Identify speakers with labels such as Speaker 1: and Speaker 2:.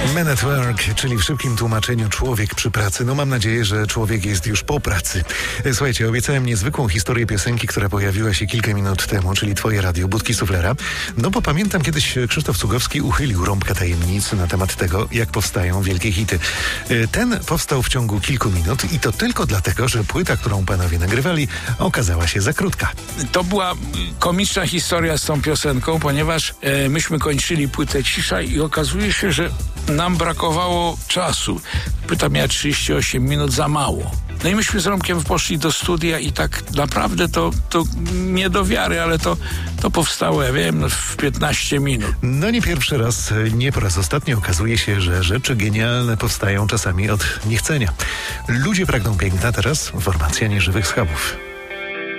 Speaker 1: Men at Work, czyli w szybkim tłumaczeniu człowiek przy pracy. No mam nadzieję, że człowiek jest już po pracy. Słuchajcie, obiecałem niezwykłą historię piosenki, która pojawiła się kilka minut temu, czyli Twoje radio, Budki Suflera. No bo pamiętam, kiedyś Krzysztof Cugowski uchylił rąbkę tajemnicy na temat tego, jak powstają wielkie hity. Ten powstał w ciągu kilku minut i to tylko dlatego, że płyta, którą panowie nagrywali, okazała się za krótka.
Speaker 2: To była komiczna historia z tą piosenką, ponieważ myśmy kończyli płytę Cisza i okazuje się, że nam brakowało czasu. Płyta miała 38 minut, za mało. No i myśmy z Romkiem poszli do studia i tak naprawdę to nie do wiary, ale to powstało, ja wiem, w 15 minut.
Speaker 1: No nie pierwszy raz, nie po raz ostatni okazuje się, że rzeczy genialne powstają czasami od niechcenia. Ludzie pragną piękna, teraz formacja Nieżywych Schabów.